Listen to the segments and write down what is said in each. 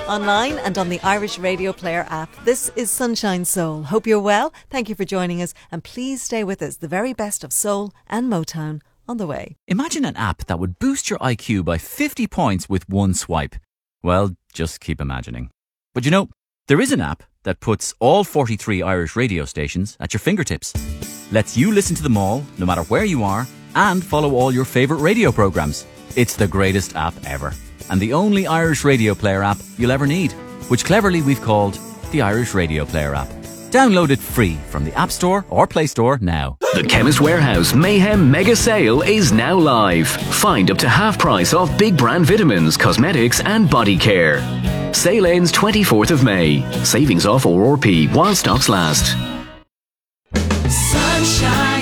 Online and on the Irish Radio Player app. This is Sunshine Soul. Hope you're well. Thank you for joining us, and please stay with us. The very best of soul and Motown on the way. Imagine an app that would boost your IQ by 50 points with one swipe. Well, just keep imagining. But you know, there is an app that puts all 43 Irish radio stations at your fingertips. Lets you listen to them all, no matter where you are, and follow all your favourite radio programmes. It's the greatest app ever, and the only Irish Radio Player app you'll ever need, which cleverly we've called the Irish Radio Player app. Download it free from the App Store or Play Store now. The Chemist Warehouse Mayhem Mega Sale is now live. Find up to half price off big brand vitamins, cosmetics and body care. Sale ends 24th of May. Savings off ORP while stocks last. Sunshine.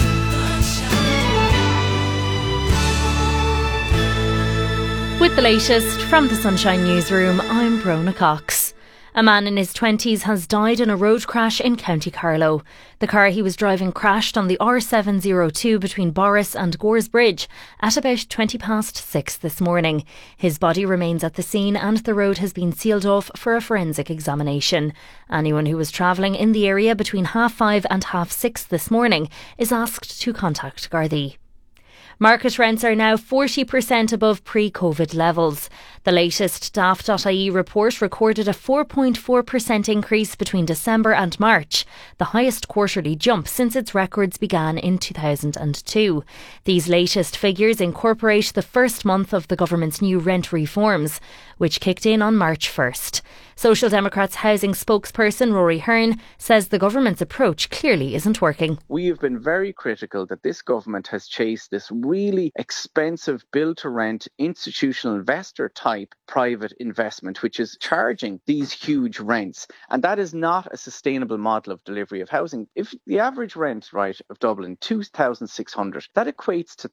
With the latest from the Sunshine Newsroom, I'm Brona Cox. A man in his 20s has died in a road crash in County Carlow. The car he was driving crashed on the R702 between Boris and Gores Bridge at about 6:20 this morning. His body remains at the scene and the road has been sealed off for a forensic examination. Anyone who was travelling in the area between 5:30 and 6:30 this morning is asked to contact Gardaí. Market rents are now 40% above pre-COVID levels. The latest Daft.ie report recorded a 4.4% increase between December and March, the highest quarterly jump since its records began in 2002. These latest figures incorporate the first month of the government's new rent reforms, which kicked in on March 1st. Social Democrats housing spokesperson Rory Hearn says the government's approach clearly isn't working. We have been very critical that this government has chased this really expensive build-to-rent institutional investor type private investment, which is charging these huge rents. And that is not a sustainable model of delivery of housing. If the average rent, of Dublin, 2,600, that equates to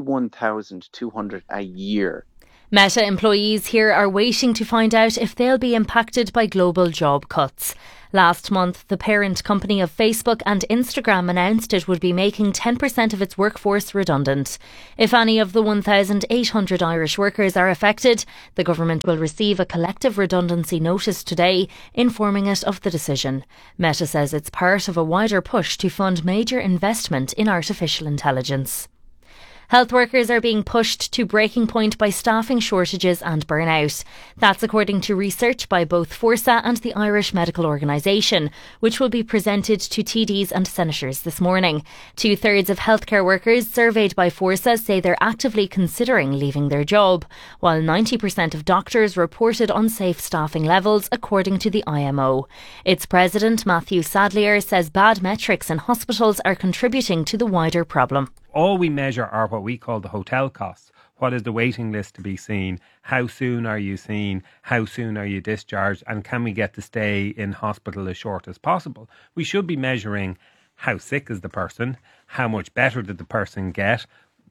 31,200 a year. Meta employees here are waiting to find out if they'll be impacted by global job cuts. Last month, the parent company of Facebook and Instagram announced it would be making 10% of its workforce redundant. If any of the 1,800 Irish workers are affected, the government will receive a collective redundancy notice today, informing it of the decision. Meta says it's part of a wider push to fund major investment in artificial intelligence. Health workers are being pushed to breaking point by staffing shortages and burnout. That's according to research by both Forsa and the Irish Medical Organisation, which will be presented to TDs and senators this morning. 2/3 of healthcare workers surveyed by Forsa say they're actively considering leaving their job, while 90% of doctors reported unsafe staffing levels, according to the IMO. Its president, Matthew Sadlier, says bad metrics in hospitals are contributing to the wider problem. All we measure are what we call the hotel costs. What is the waiting list to be seen? How soon are you seen? How soon are you discharged? And can we get to stay in hospital as short as possible? We should be measuring how sick is the person? How much better did the person get?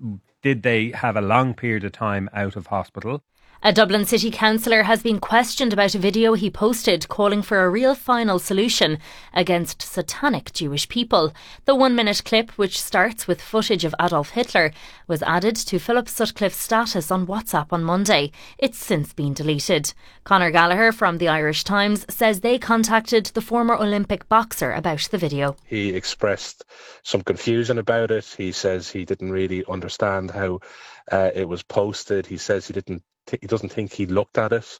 Did they have a long period of time out of hospital? A Dublin City Councillor has been questioned about a video he posted calling for a real final solution against satanic Jewish people. The 1-minute clip, which starts with footage of Adolf Hitler, was added to Philip Sutcliffe's status on WhatsApp on Monday. It's since been deleted. Conor Gallagher from the Irish Times says they contacted the former Olympic boxer about the video. He expressed some confusion about it. He says he didn't really understand how it was posted. He says he doesn't think he looked at it.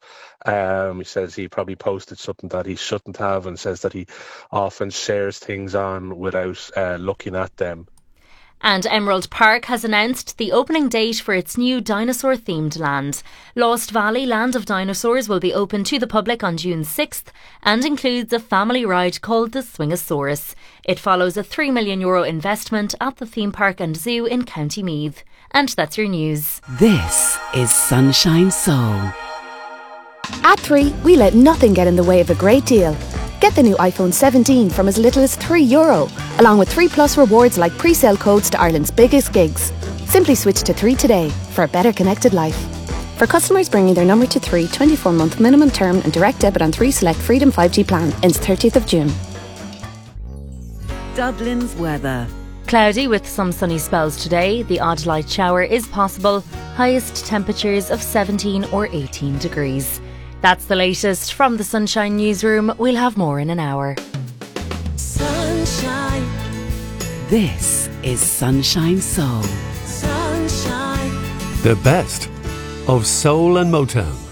He says he probably posted something that he shouldn't have, and says that he often shares things on without looking at them. And Emerald Park has announced the opening date for its new dinosaur-themed land. Lost Valley Land of Dinosaurs will be open to the public on June 6th and includes a family ride called the Swingosaurus. It follows a €3 million investment at the theme park and zoo in County Meath. And that's your news. This is Sunshine Soul. At 3, we let nothing get in the way of a great deal. Get the new iPhone 17 from as little as €3, along with 3+ rewards like pre-sale codes to Ireland's biggest gigs. Simply switch to 3 today for a better connected life. For customers bringing their number to 3, 24-month minimum term and direct debit on 3 select Freedom 5G plan ends 30th of June. Dublin's weather. Cloudy with some sunny spells today. The odd light shower is possible. Highest temperatures of 17 or 18 degrees. That's the latest from the Sunshine Newsroom. We'll have more in an hour. Sunshine. This is Sunshine Soul. Sunshine. The best of soul and Motown.